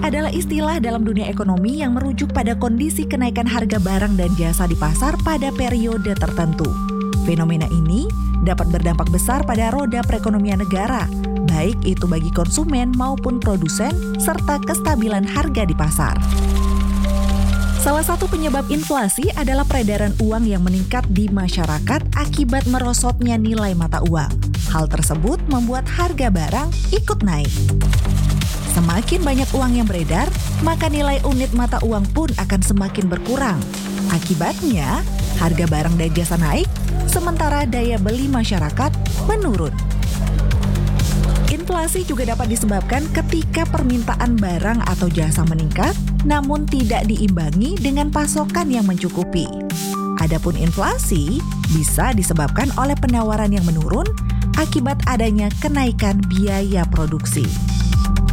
adalah istilah dalam dunia ekonomi yang merujuk pada kondisi kenaikan harga barang dan jasa di pasar pada periode tertentu. Fenomena ini dapat berdampak besar pada roda perekonomian negara, baik itu bagi konsumen maupun produsen, serta kestabilan harga di pasar. Salah satu penyebab inflasi adalah peredaran uang yang meningkat di masyarakat akibat merosotnya nilai mata uang. Hal tersebut membuat harga barang ikut naik. Semakin banyak uang yang beredar, maka nilai unit mata uang pun akan semakin berkurang. Akibatnya, harga barang dan jasa naik, sementara daya beli masyarakat menurun. Inflasi juga dapat disebabkan ketika permintaan barang atau jasa meningkat, namun tidak diimbangi dengan pasokan yang mencukupi. Adapun inflasi bisa disebabkan oleh penawaran yang menurun akibat adanya kenaikan biaya produksi.